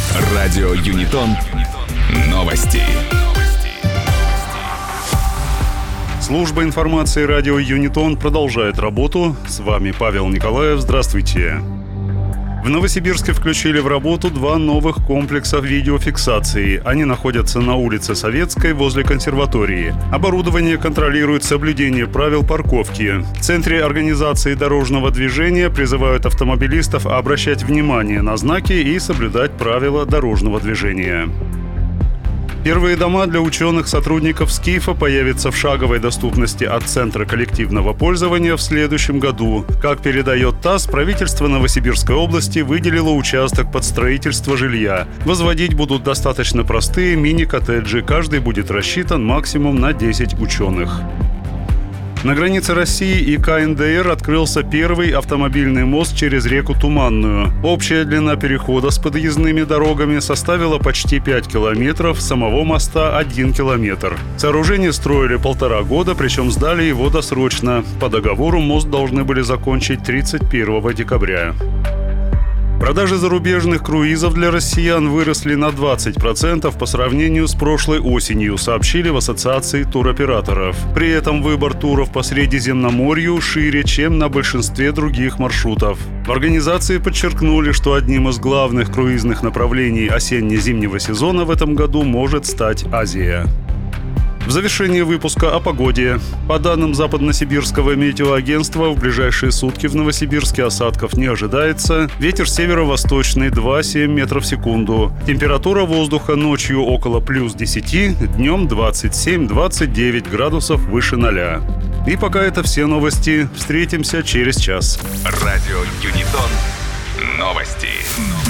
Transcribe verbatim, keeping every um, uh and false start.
Радио Юнитон. Новости. Служба информации радио Юнитон продолжает работу. С вами Павел Николаев. Здравствуйте. В Новосибирске включили в работу два новых комплекса видеофиксации. Они находятся на улице Советской возле консерватории. Оборудование контролирует соблюдение правил парковки. В Центре организации дорожного движения призывают автомобилистов обращать внимание на знаки и соблюдать правила дорожного движения. Первые дома для ученых-сотрудников СКИФа появятся в шаговой доступности от Центра коллективного пользования в следующем году. Как передает ТАСС, правительство Новосибирской области выделило участок под строительство жилья. Возводить будут достаточно простые мини-коттеджи. Каждый будет рассчитан максимум на десять ученых. На границе России и ка эн дэ эр открылся первый автомобильный мост через реку Туманную. Общая длина перехода с подъездными дорогами составила почти пять километров, самого моста – один километр. Сооружение строили полтора года, причем сдали его досрочно. По договору мост должны были закончить тридцать первого декабря. Продажи зарубежных круизов для россиян выросли на двадцать процентов по сравнению с прошлой осенью, сообщили в Ассоциации туроператоров. При этом выбор туров по Средиземноморью шире, чем на большинстве других маршрутов. В организации подчеркнули, что одним из главных круизных направлений осенне-зимнего сезона в этом году может стать Азия. В завершении выпуска о погоде. По данным Западносибирского метеоагентства, в ближайшие сутки в Новосибирске осадков не ожидается. Ветер северо-восточный два - семь метров в секунду. Температура воздуха ночью около плюс десяти, днем двадцать семь - двадцать девять градусов выше ноля. И пока это все новости. Встретимся через час. Радио Юнитон. Новости.